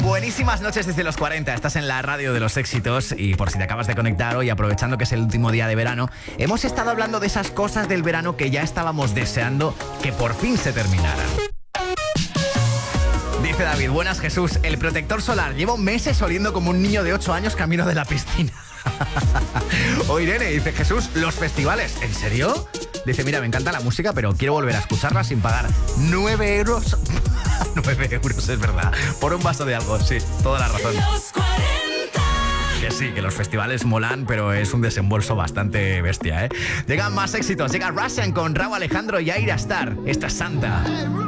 Buenísimas noches desde los 40. Estás en la radio de los éxitos y por si te acabas de conectar hoy, aprovechando que es el último día de verano, hemos estado hablando de esas cosas del verano que ya estábamos deseando que por fin se terminaran. Dice David, buenas Jesús, el protector solar. Llevo meses oliendo como un niño de 8 años camino de la piscina. O Irene dice, Jesús, los festivales, ¿en serio? Dice, mira, me encanta la música, pero quiero volver a escucharla sin pagar 9 euros. 9 euros, es verdad. Por un vaso de algo, sí, toda la razón. Que sí, que los festivales molan, pero es un desembolso bastante bestia, ¿eh? Llegan más éxitos, llega Russian con Rauw Alejandro y Aira Star. Esta es Santa.